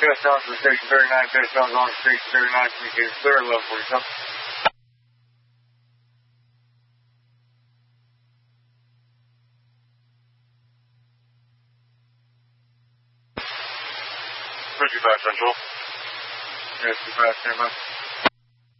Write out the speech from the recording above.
Chest on to station 39, chest on station 39, communicating clear, 1147. Central. Yes, 55, stand by.